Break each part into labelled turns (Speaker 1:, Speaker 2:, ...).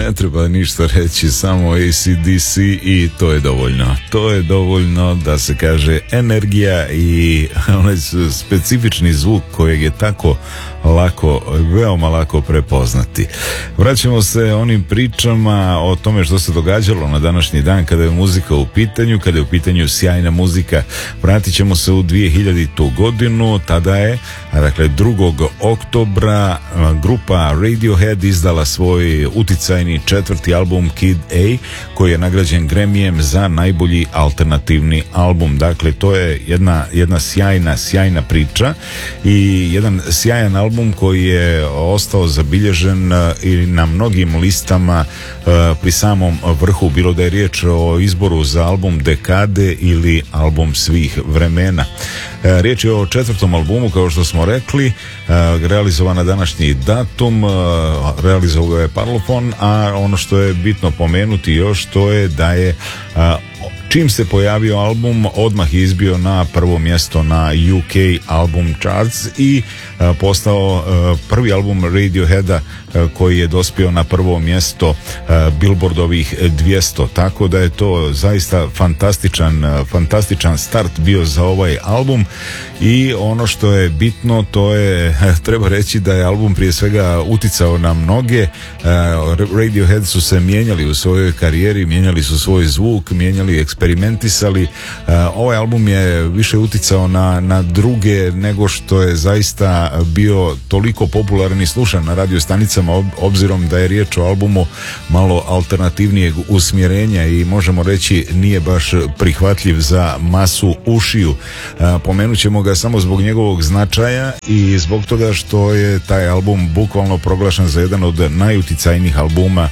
Speaker 1: ne treba ništa reći, samo AC/DC i to je dovoljno. To je dovoljno da se kaže energija i onaj specifični zvuk kojeg je tako lako, veoma lako prepoznati. Vraćamo se onim pričama o tome što se događalo na današnji dan kada je muzika u pitanju, kada je u pitanju sjajna muzika. Vratit ćemo se u 2000. godinu, tada je, dakle 2. oktobra, grupa Radiohead izdala svoj uticajni 4. album Kid A, koji je nagrađen Gremijem za najbolji alternativni album. Dakle, to je jedna sjajna priča i jedan sjajan album koji je ostao zabilježen i na mnogim listama pri samom vrhu, bilo da je riječ o izboru za album dekade ili album svih vremena. Riječ je o 4. albumu, kao što smo rekli, realizovan na današnji datum, realizovao je Parlophone, a ono što je bitno pomenuti još, to je da je čim se pojavio album, odmah je izbio na prvo mjesto na UK Album Charts i postao prvi album Radioheada koji je dospio na prvo mjesto Billboardovih 200, tako da je to zaista fantastičan start bio za ovaj album. I ono što je bitno, to je, treba reći da je album prije svega uticao na mnoge. Radiohead su se mijenjali u svojoj karijeri, mijenjali su svoj zvuk, mijenjali, eksperimentisali. Ovaj album je više uticao na druge nego što je zaista bio toliko popularan i slušan na radio stanicama, obzirom da je riječ o albumu malo alternativnijeg usmjerenja i možemo reći nije baš prihvatljiv za masu ušiju. Pomenut ćemo ga samo zbog njegovog značaja i zbog toga što je taj album bukvalno proglašen za jedan od najuticajnijih albuma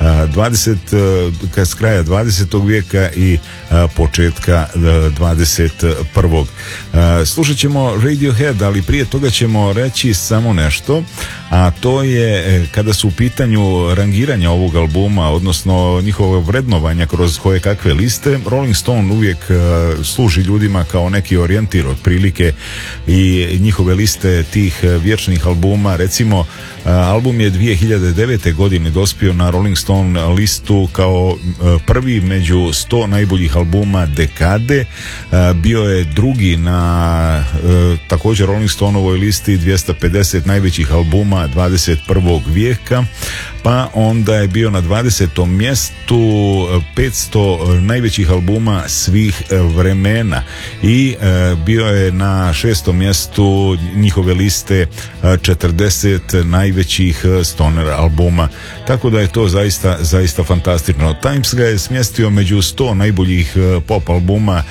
Speaker 1: s kraja 20. vijeka i početka 21. Slušat ćemo Radiohead, ali prije toga ćemo reći samo nešto, a to je kada su u pitanju rangiranja ovog albuma, odnosno njihovog vrednovanja kroz koje kakve liste, Rolling Stone uvijek služi ljudima kao neki orijentir otprilike i njihove liste tih vječnih albuma. Recimo, album je 2009. godine dospio na Rolling Stone listu kao prvi među 100 najboljih albuma dekade, bio je drugi na također Rolling Stoneovoj listi 250 najvećih albuma 21. vijeka, pa onda je bio na 20. mjestu 500 najvećih albuma svih vremena i bio je na 6. mjestu njihove liste 40 najvećih stoner albuma, tako da je to zaista fantastično. Times ga je smjestio među 100 najboljih pop albuma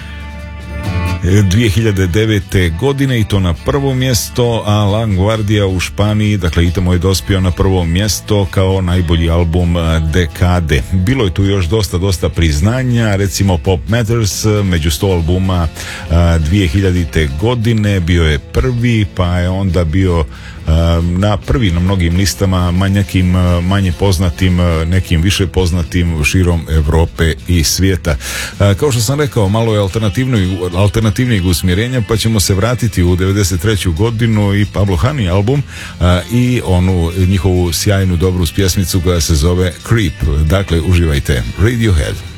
Speaker 1: 2009. godine i to na prvo mjesto, a La Guardia u Španiji, dakle i tamo je dospio na prvo mjesto kao najbolji album dekade. Bilo je tu još dosta priznanja, recimo Pop Matters među 100 albuma 2000. godine bio je prvi, pa je onda bio na prvi na mnogim listama, nekim manje poznatim, nekim više poznatim širom Europe i svijeta. Kao što sam rekao, malo je alternativnijeg usmjerenja, pa ćemo se vratiti u 93. godinu i Pablo Honey album i onu njihovu sjajnu dobru pjesmicu koja se zove Creep. Dakle, uživajte. Radiohead.